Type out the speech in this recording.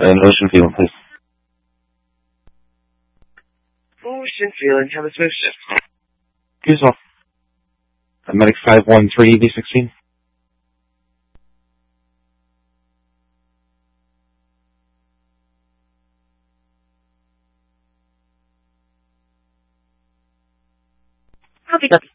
And Ocean Feeling, please. Ocean Feeling, have a smooth shift. You as well. Medic 513 ED16. Copy.